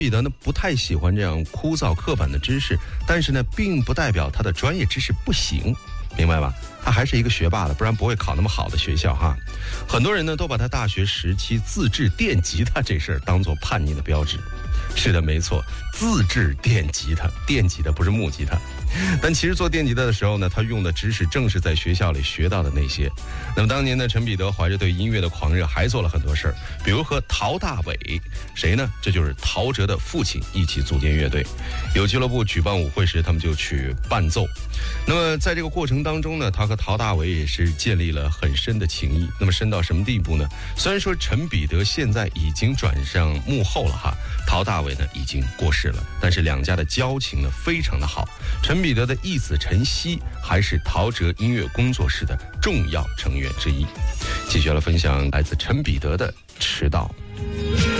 彼得呢不太喜欢这样枯燥刻板的知识，但是呢，并不代表他的专业知识不行，明白吧？他还是一个学霸的，不然不会考那么好的学校哈。很多人呢都把他大学时期自制电吉他这事儿当作叛逆的标志。是的，没错，自制电吉他，电吉他不是木吉他。但其实做电吉他的时候呢，他用的知识正是在学校里学到的那些。那么当年呢，陈彼得怀着对音乐的狂热，还做了很多事儿，比如和陶大伟，谁呢？这就是陶喆的父亲，一起组建乐队。有俱乐部举办舞会时，他们就去伴奏。那么在这个过程当中呢，他和陶大伟也是建立了很深的情谊。那么深到什么地步呢？虽然说陈彼得现在已经转向幕后了哈，陶大伟呢已经过世了，但是两家的交情呢非常的好。陈彼得的义子陈曦还是陶喆音乐工作室的重要成员之一。继续来分享来自陈彼得的迟到。